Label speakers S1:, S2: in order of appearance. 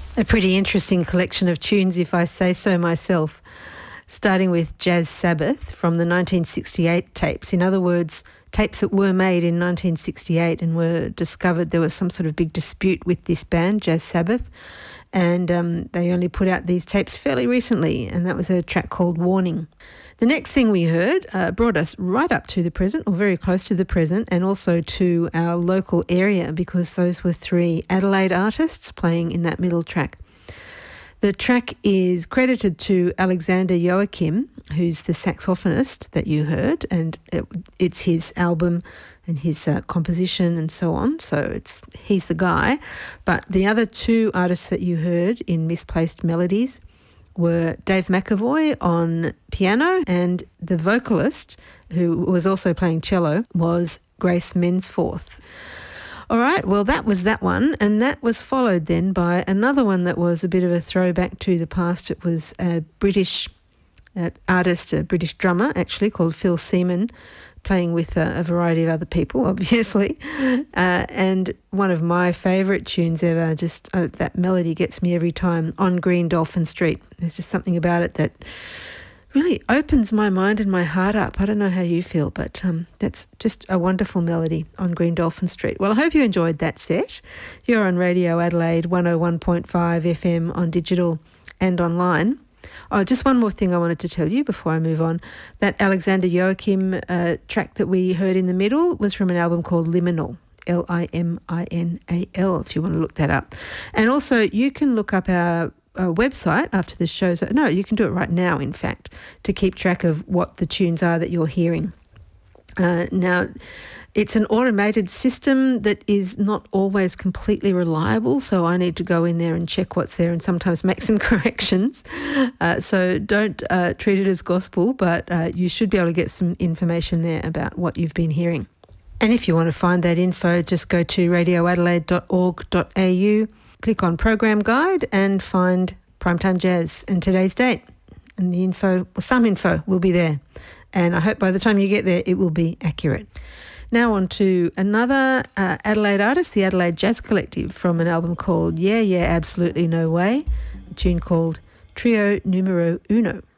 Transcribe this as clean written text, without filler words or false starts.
S1: A pretty interesting collection of tunes, if I say so myself, starting with Jazz Sabbath from the 1968 tapes. In other words, tapes that were made in 1968 and were discovered. There was some sort of big dispute with this band, Jazz Sabbath, and they only put out these tapes fairly recently, and that was a track called Warning. The next thing we heard brought us right up to the present, or very close to the present, and also to our local area, because those were three Adelaide artists playing in that middle track. The track is credited to Alexander Joachim, who's the saxophonist that you heard, and it's his album and his composition and so on, so he's the guy. But the other two artists that you heard in Misplaced Melodies were Dave McAvoy on piano, and the vocalist, who was also playing cello, was Grace Mensforth. All right, well, that was that one, and that was followed then by another one that was a bit of a throwback to the past. It was a British artist, a British drummer, actually, called Phil Seaman, playing with a variety of other people, obviously. And one of my favourite tunes ever, just that melody gets me every time, On Green Dolphin Street. There's just something about it that really opens my mind and my heart up. I don't know how you feel, but that's just a wonderful melody, On Green Dolphin Street. Well, I hope you enjoyed that set. You're on Radio Adelaide 101.5 FM on digital and online. Oh, just one more thing I wanted to tell you before I move on. That Alexander Joachim track that we heard in the middle was from an album called Liminal, Liminal, if you want to look that up. And also, you can look up our website after the show. No, you can do it right now, in fact, to keep track of what the tunes are that you're hearing. Now, it's an automated system that is not always completely reliable, so I need to go in there and check what's there and sometimes make some corrections. So don't treat it as gospel, but you should be able to get some information there about what you've been hearing. And if you want to find that info, just go to radioadelaide.org.au, click on Program Guide and find Primetime Jazz and today's date. And the info, well, some info will be there. And I hope by the time you get there, it will be accurate. Now on to another Adelaide artist, the Adelaide Jazz Collective, from an album called Yeah, Yeah, Absolutely No Way, a tune called Trio Numero Uno.